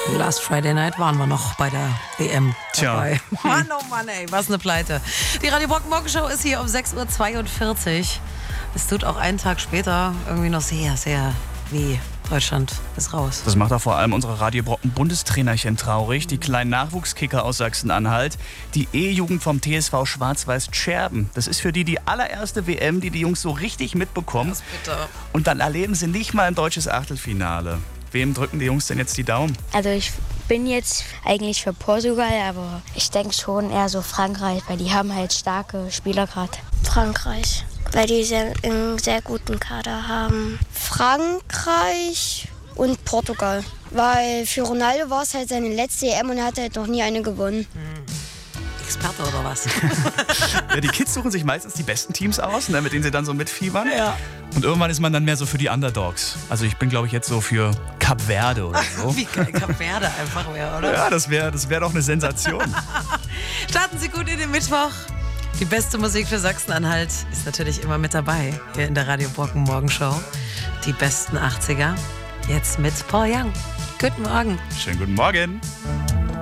Last Friday Night waren wir noch bei der WM dabei. Tja. Mann, oh Mann, ey, was eine Pleite. Die Radio Brocken Morgenshow ist hier um 6.42 Uhr. Es tut auch einen Tag später irgendwie noch sehr, sehr weh. Deutschland ist raus. Das macht auch vor allem unsere Radio Brocken Bundestrainerchen traurig. Die kleinen Nachwuchskicker aus Sachsen-Anhalt. Die E-Jugend vom TSV Schwarz-Weiß Scherben. Das ist für die allererste WM, die Jungs so richtig mitbekommen. Das ist bitter. Und dann erleben sie nicht mal ein deutsches Achtelfinale. Wem drücken die Jungs denn jetzt die Daumen? Also ich bin jetzt eigentlich für Portugal, aber ich denke schon eher so Frankreich, weil die haben halt starke Spieler gerade. Frankreich, weil die einen sehr guten Kader haben. Frankreich und Portugal, weil für Ronaldo war es halt seine letzte EM und er hat halt noch nie eine gewonnen. Experte oder was? Ja, die Kids suchen sich meistens die besten Teams aus, ne, mit denen sie dann so mitfiebern. Ja. Und irgendwann ist man dann mehr so für die Underdogs. Also ich bin, glaube ich, jetzt so für Kap Verde oder so. Wie geil Kap Verde einfach wäre, oder? Ja, das wär doch eine Sensation. Starten Sie gut in den Mittwoch. Die beste Musik für Sachsen-Anhalt ist natürlich immer mit dabei hier in der Radio Brocken Morgenshow. Die besten 80er. Jetzt mit Paul Young. Guten Morgen. Schönen guten Morgen.